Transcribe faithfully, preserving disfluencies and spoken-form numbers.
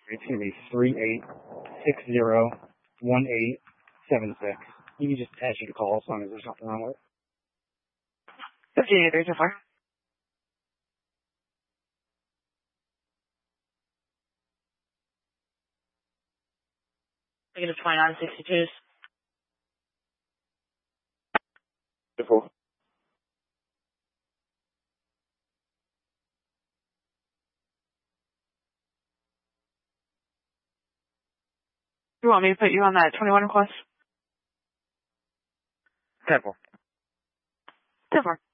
It's going to be three eight six zero one eight seven six. You can just ask you to call as long as there's nothing wrong with it. fifteen eighty-three so far. Negative twenty-nine sixty-twos. Before. You want me to put you on that twenty-one request? ten four. ten four.